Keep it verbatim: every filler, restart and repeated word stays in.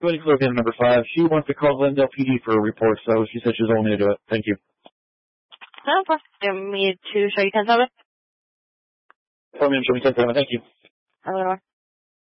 waiting for pin number five. She wants to call Glendale P D for a report, so she said she was only going to do it. Thank you. No problem. Do you want me to show you ten seven? Tell me to show me ten seven. Thank you. Eleanor.